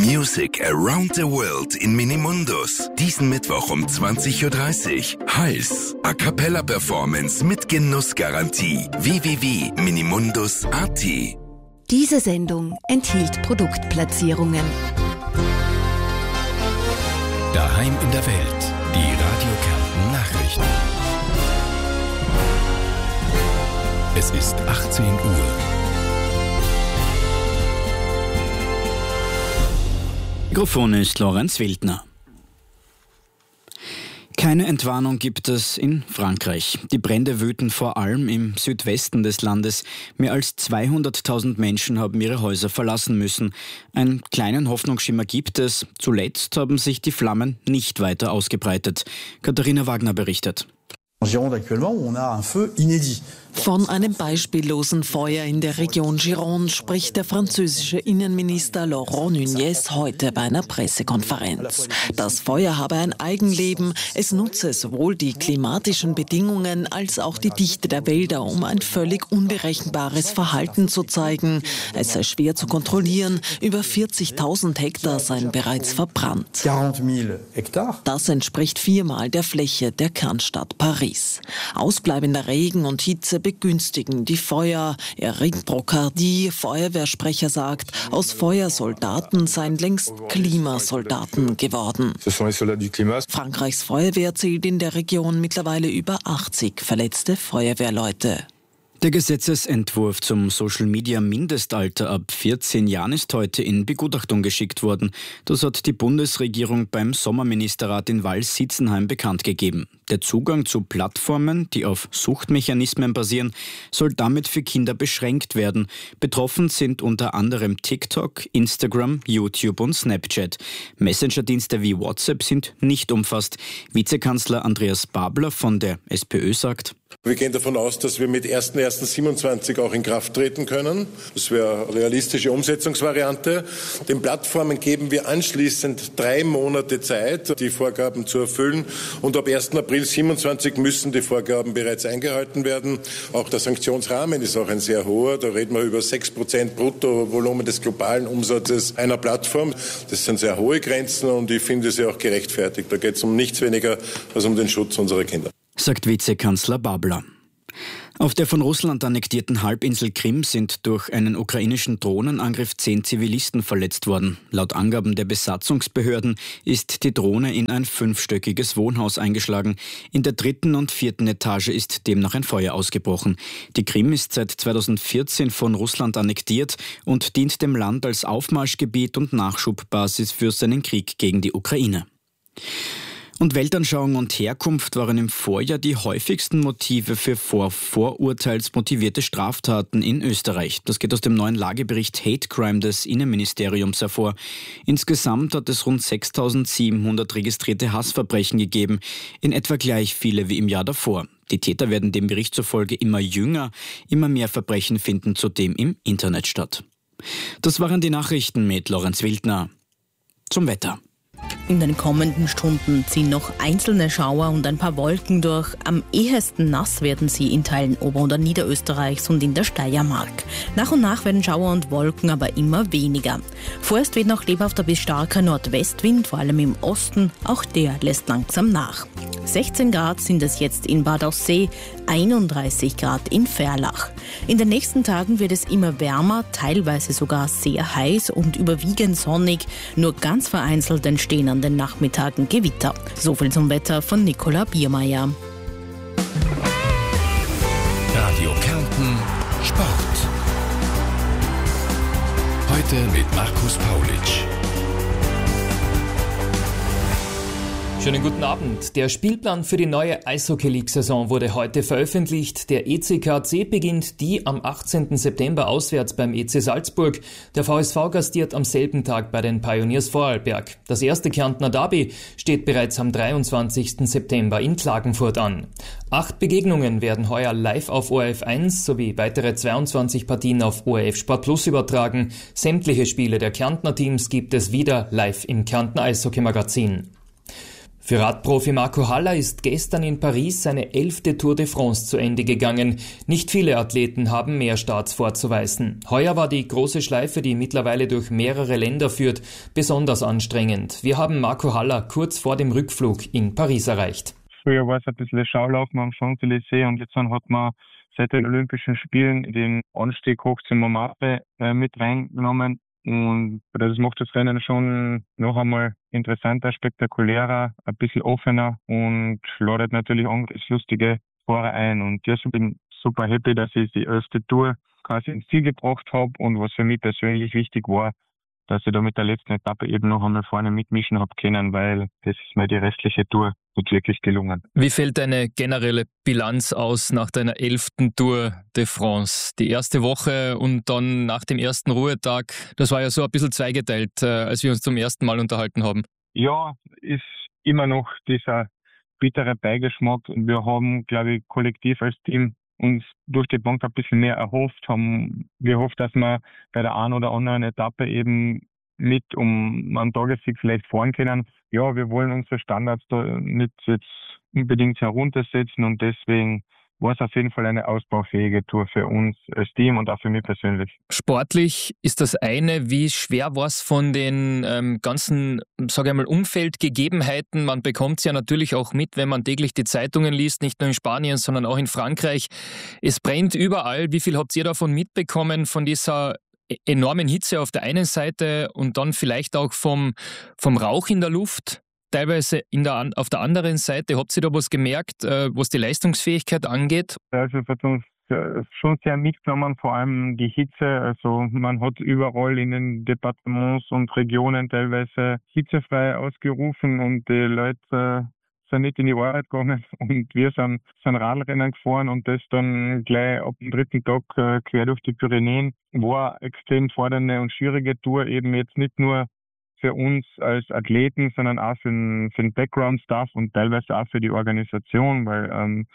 Music around the world in Minimundus. Diesen Mittwoch um 20.30 Uhr. Heiß. A Cappella Performance mit Genussgarantie. www.minimundus.at. Diese Sendung enthielt Produktplatzierungen. Daheim in der Welt. Die Radio Kärnten Nachrichten. Es ist 18 Uhr. Mikrofon ist Lorenz Wildner. Keine Entwarnung gibt es in Frankreich. Die Brände wüten vor allem im Südwesten des Landes. Mehr als 200.000 Menschen haben ihre Häuser verlassen müssen. Einen kleinen Hoffnungsschimmer gibt es. Zuletzt haben sich die Flammen nicht weiter ausgebreitet. Katharina Wagner berichtet. Von einem beispiellosen Feuer in der Region Gironde spricht der französische Innenminister Laurent Nunez heute bei einer Pressekonferenz. Das Feuer habe ein Eigenleben, es nutze sowohl die klimatischen Bedingungen als auch die Dichte der Wälder, um ein völlig unberechenbares Verhalten zu zeigen. Es sei schwer zu kontrollieren, über 40.000 Hektar seien bereits verbrannt. Das entspricht 4-mal der Fläche der Kernstadt Paris. Ausbleibender Regen und Hitze begünstigen die Feuer. Eric Brocardi, Feuerwehrsprecher, sagt, aus Feuersoldaten seien längst Klimasoldaten geworden. Frankreichs Feuerwehr zählt in der Region mittlerweile über 80 verletzte Feuerwehrleute. Der Gesetzesentwurf zum Social-Media-Mindestalter ab 14 Jahren ist heute in Begutachtung geschickt worden. Das hat die Bundesregierung beim Sommerministerrat in Vals-Sitzenheim bekannt gegeben. Der Zugang zu Plattformen, die auf Suchtmechanismen basieren, soll damit für Kinder beschränkt werden. Betroffen sind unter anderem TikTok, Instagram, YouTube und Snapchat. Messenger-Dienste wie WhatsApp sind nicht umfasst. Vizekanzler Andreas Babler von der SPÖ sagt: Wir gehen davon aus, dass wir mit 1.1.27 auch in Kraft treten können. Das wäre eine realistische Umsetzungsvariante. Den Plattformen geben wir anschließend 3 Monate Zeit, die Vorgaben zu erfüllen. Und ab 1. April 27 müssen die Vorgaben bereits eingehalten werden. Auch der Sanktionsrahmen ist auch ein sehr hoher. Da reden wir über 6% Bruttovolumen des globalen Umsatzes einer Plattform. Das sind sehr hohe Grenzen und ich finde sie auch gerechtfertigt. Da geht es um nichts weniger als um den Schutz unserer Kinder, sagt Vizekanzler Babler. Auf der von Russland annektierten Halbinsel Krim sind durch einen ukrainischen Drohnenangriff 10 Zivilisten verletzt worden. Laut Angaben der Besatzungsbehörden ist die Drohne in ein 5-stöckiges Wohnhaus eingeschlagen. In der 3. und 4. Etage ist demnach ein Feuer ausgebrochen. Die Krim ist seit 2014 von Russland annektiert und dient dem Land als Aufmarschgebiet und Nachschubbasis für seinen Krieg gegen die Ukraine. Und Weltanschauung und Herkunft waren im Vorjahr die häufigsten Motive für vorurteilsmotivierte Straftaten in Österreich. Das geht aus dem neuen Lagebericht Hate Crime des Innenministeriums hervor. Insgesamt hat es rund 6.700 registrierte Hassverbrechen gegeben, in etwa gleich viele wie im Jahr davor. Die Täter werden dem Bericht zufolge immer jünger, immer mehr Verbrechen finden zudem im Internet statt. Das waren die Nachrichten mit Lorenz Wildner. Zum Wetter. In den kommenden Stunden ziehen noch einzelne Schauer und ein paar Wolken durch. Am ehesten nass werden sie in Teilen Ober- und Niederösterreichs und in der Steiermark. Nach und nach werden Schauer und Wolken aber immer weniger. Vorerst weht noch lebhafter bis starker Nordwestwind, vor allem im Osten. Auch der lässt langsam nach. 16 Grad sind es jetzt in Bad Aussee, 31 Grad in Verlach. In den nächsten Tagen wird es immer wärmer, teilweise sogar sehr heiß und überwiegend sonnig. Nur ganz vereinzelt entstehen an den Nachmittagen Gewitter. So viel zum Wetter von Nicola Biermeier. Radio Kärnten Sport. Heute mit Markus Paulitsch. Schönen guten Abend. Der Spielplan für die neue Eishockey-League-Saison wurde heute veröffentlicht. Der ECKC beginnt die am 18. September auswärts beim EC Salzburg. Der VSV gastiert am selben Tag bei den Pioneers Vorarlberg. Das erste Kärntner Derby steht bereits am 23. September in Klagenfurt an. 8 Begegnungen werden heuer live auf ORF 1 sowie weitere 22 Partien auf ORF Sport Plus übertragen. Sämtliche Spiele der Kärntner Teams gibt es wieder live im Kärntner Eishockey-Magazin. Für Radprofi Marco Haller ist gestern in Paris seine 11. Tour de France zu Ende gegangen. Nicht viele Athleten haben mehr Starts vorzuweisen. Heuer war die große Schleife, die mittlerweile durch mehrere Länder führt, besonders anstrengend. Wir haben Marco Haller kurz vor dem Rückflug in Paris erreicht. Früher war es ein bisschen Schaulaufen am Champs-Élysées und jetzt hat man seit den Olympischen Spielen den Anstieg hoch zum Montmartre mit reingenommen. Und das macht das Rennen schon noch einmal interessanter, spektakulärer, ein bisschen offener und ladet natürlich andere lustige Fahrer ein. Und ich bin super happy, dass ich die 11. Tour quasi ins Ziel gebracht habe. Und was für mich persönlich wichtig war, dass ich da mit der letzten Etappe eben noch einmal vorne mitmischen habe können, weil das ist mir die restliche Tour nicht wirklich gelungen. Wie fällt deine generelle Bilanz aus nach deiner 11. Tour de France? Die erste Woche und dann nach dem ersten Ruhetag, das war ja so ein bisschen zweigeteilt, als wir uns zum ersten Mal unterhalten haben. Ja, ist immer noch dieser bittere Beigeschmack. Wir haben, glaube ich, kollektiv als Team uns durch die Bank ein bisschen mehr erhofft, haben gehofft, dass wir bei der einen oder anderen Etappe eben mit um einen Tagessieg vielleicht fahren können. Ja, wir wollen unsere Standards da nicht jetzt unbedingt heruntersetzen und deswegen war es auf jeden Fall eine ausbaufähige Tour für uns als Team und auch für mich persönlich. Sportlich ist das eine. Wie schwer war es von den ganzen, sage ich mal, Umfeldgegebenheiten? Man bekommt es ja natürlich auch mit, wenn man täglich die Zeitungen liest, nicht nur in Spanien, sondern auch in Frankreich. Es brennt überall. Wie viel habt ihr davon mitbekommen, von dieser enormen Hitze auf der einen Seite und dann vielleicht auch vom Rauch in der Luft? Teilweise auf der anderen Seite, habt ihr da was gemerkt, was die Leistungsfähigkeit angeht? Also es hat uns schon sehr mitgenommen, vor allem die Hitze. Also man hat überall in den Departements und Regionen teilweise hitzefrei ausgerufen und die Leute sind nicht in die Arbeit gegangen und wir sind Radrennen gefahren und das dann gleich ab dem 3. Tag quer durch die Pyrenäen. War eine extrem fordernde und schwierige Tour, eben jetzt nicht nur für uns als Athleten, sondern auch für den Background-Staff und teilweise auch für die Organisation, weil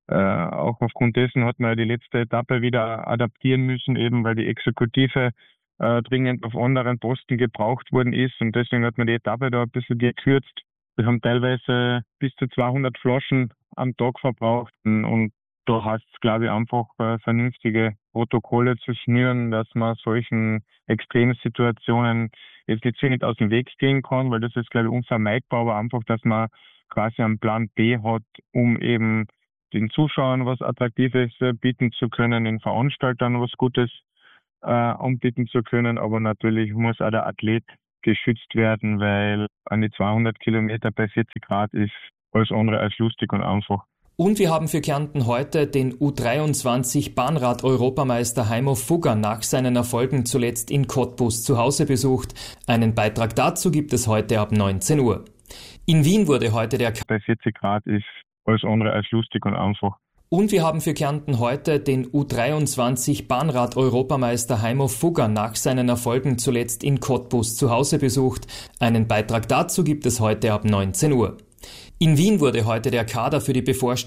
auch aufgrund dessen hat man die letzte Etappe wieder adaptieren müssen, eben weil die Exekutive dringend auf anderen Posten gebraucht worden ist und deswegen hat man die Etappe da ein bisschen gekürzt. Wir haben teilweise bis zu 200 Flaschen am Tag verbraucht und da heißt es, glaube ich, einfach vernünftige Protokolle zu schnüren, dass man solchen Extremsituationen jetzt nicht zwingend aus dem Weg gehen kann, weil das ist, glaube ich, unvermeidbar, aber einfach, dass man quasi einen Plan B hat, um eben den Zuschauern was Attraktives bieten zu können, den Veranstaltern was Gutes anbieten zu können, aber natürlich muss auch der Athlet geschützt werden, weil an die 200 Kilometer bei 40 Grad ist alles andere als lustig und einfach. Und wir haben für Kärnten heute den U23 Bahnrad-Europameister Heimo Fugger nach seinen Erfolgen zuletzt in Cottbus zu Hause besucht. Einen Beitrag dazu gibt es heute ab 19 Uhr. In Wien wurde heute der bei 40 Grad ist alles andere als lustig und einfach. Und wir haben für Kärnten heute den U23 Bahnrad-Europameister Heimo Fugger nach seinen Erfolgen zuletzt in Cottbus zu Hause besucht. Einen Beitrag dazu gibt es heute ab 19 Uhr. In Wien wurde heute der Kader für die bevorstehende